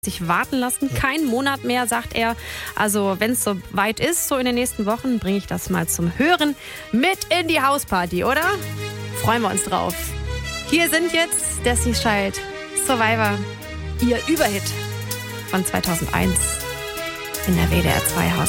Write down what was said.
sich warten lassen. Kein Monat mehr, sagt er. Also wenn es so weit ist, so in den nächsten Wochen, bringe ich das mal zum Hören mit in die Hausparty, oder? Freuen wir uns drauf. Hier sind jetzt Destiny's Child, Survivor, ihr Überhit von 2001 in der WDR 2 Haus.